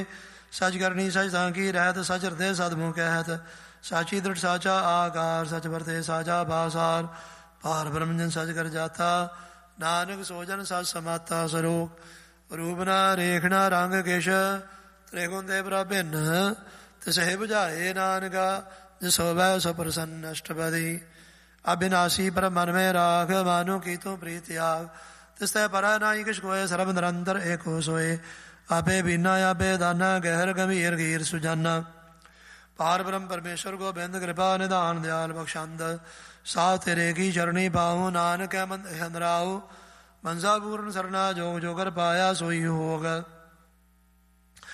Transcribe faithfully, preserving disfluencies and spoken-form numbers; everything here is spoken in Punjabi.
ਸਚ ਕਰਨੀ ਸਚ ਤਾਂ ਕੀ ਰਹਿਤ, ਸਚ ਹਿਰਦੇ ਸਦਮੁਖ ਕਹਿਤ। ਸਾਚੀ ਦ੍ਰਿੜ ਸਾਚਾ ਆਕਾਰ, ਸਚ ਵਰਤੇ ਸਾਚਾ ਬਾਸਾਰ। ਭਾਰ ਬ੍ਰਹਮਜਨ ਸਚ ਕਰ ਜਾਤਾ, ਨਾਨਕ ਸੋਜਨ ਸਚ ਸਮਾਤਾ। ਸਰੂਪ ਰੂਪ ਨਾ ਰੇਖ ਨਾ ਰੰਗ ਕਿਛ, ਤ੍ਰਿਗੁਣ ਦੇ ਪ੍ਰਭਿੰਨ ਤਿਸਹਿ ਬੁਝਾਏ ਨਾਨਕਾ। ਜਿਸ ਹੋਵੈ ਸੋ ਪ੍ਰਸੰਨ ਅਸ਼ਟਪਦੀ, ਅਬਿਨਾਸੀ ਪਰ ਮਨ ਮੈਂ ਰਾਖ। ਮਾਨੋ ਕੀ ਤੂੰ ਪ੍ਰੀਤ ਆਗ, ਤਿਸ ਤੈ ਪਰੈ ਨਾਹੀ ਕਿਛ ਕੋਇ। ਸਰਬ ਨਿਰੰਤਰ ਏਕੋ ਸੋਏ, ਆਪੇ ਬੀਨਾ ਆਪੇ ਦਾਨਾ। ਗਹਿਰ ਗੰਭੀਰ ਗੀਰ ਸੁਜਾਨਾ, ਪਾਰ ਬ੍ਰਹਮ ਪਰਮੇਸ਼ਰ ਗੋਬਿੰਦ। ਕਿਰਪਾ ਨਿਧਾਨ ਦਿਆਲ ਬਖਸ਼ੰਦ, ਸਾਹ ਤੇਰੇ ਕੀ ਚਰਣੀ ਪਾਉ। ਨਾਨਕ ਹੈ ਮੰਦ ਰਾਉ, ਮੰਜ਼ਾ ਪੂਰਨ ਸਰਨਾ। ਜੋਗ ਜੋਗਰ ਪਾਇਆ ਸੋਈ ਹੋਗ।